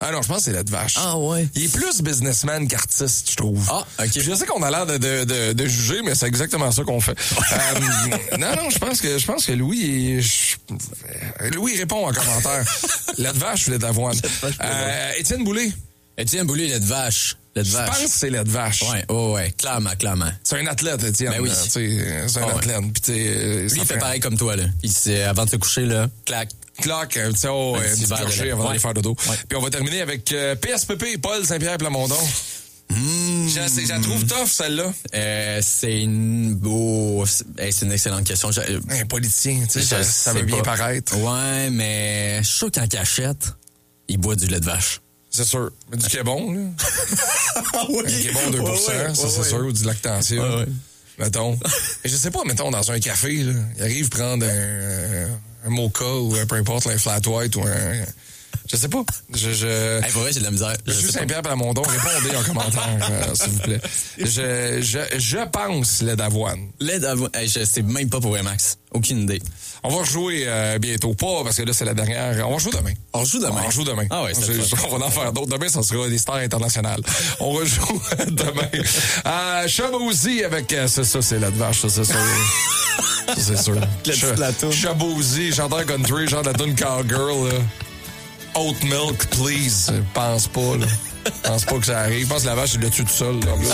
Ah non, je pense que c'est lait de vache. Ah ouais. Il est plus businessman qu'artiste, je trouve. Ah, OK. Je sais qu'on a l'air de juger, mais c'est exactement ça qu'on fait. Non, je pense que Louis répond en commentaire. Lait de vache ou lait d'avoine? Étienne Boulay. Étienne Boulay, lait de vache. Lait de Je vache. pense que c'est lait de vache. Ouais, clairement. C'est un athlète, Étienne. Ben oui. C'est un athlète. Puis lui, il fait pareil comme toi, là. Avant de se coucher, là, clac. Cloque, un petit clocher avant d'aller faire dodo. Ouais. Puis on va terminer avec PSPP, Paul Saint-Pierre Plamondon. Je la trouve tough, celle-là. C'est une excellente question. Un politicien, tu sais, ça veut bien paraître. Ouais, mais je suis sûr qu'en cachette, il boit du lait de vache. C'est sûr. Mais du Québon, là. Oui. Du Québon 2%, ça c'est sûr, ou du Lactantia. Ouais. Mettons. Et je sais pas, mettons, dans un café, là, il arrive prendre un mocha ou peu importe, un flat white ou un... Je sais pas. Pour vrai, j'ai de la misère. Je suis Saint-Pierre Plamondon. Répondez en commentaire, s'il vous plaît. Je pense lait d'avoine. Lait d'avoine. Je sais même pas pour Max. Aucune idée. On va rejouer bientôt. Pas parce que là, c'est la dernière. On va jouer demain. On rejoue demain. Ah ouais, on va en faire d'autres. Demain, ça sera des stars internationales. On rejoue demain. Chabouzy avec... ça, c'est lait de vache, ça, c'est sûr. Ça, c'est sûr. Chabouzy, chanteur country, genre de la tune Cowgirl, là. Oat milk, please. Pense pas, là. Pense pas que ça arrive. Je pense que la vache, il l'a tué tout seul, là.